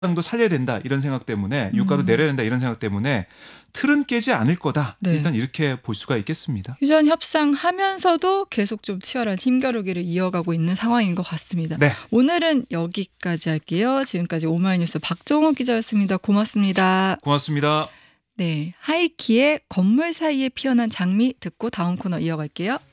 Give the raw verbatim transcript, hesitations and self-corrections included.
도 살려야 된다 이런 생각 때문에 유가도 음. 내려야 된다 이런 생각 때문에 틀은 깨지 않을 거다. 네. 일단 이렇게 볼 수가 있겠습니다. 휴전 협상하면서도 계속 좀 치열한 힘겨루기를 이어가고 있는 상황인 것 같습니다. 네. 오늘은 여기까지 할게요. 지금까지 오마이뉴스 박종호 기자였습니다. 고맙습니다. 고맙습니다. 네, 하이키의 건물 사이에 피어난 장미 듣고 다음 코너 이어갈게요.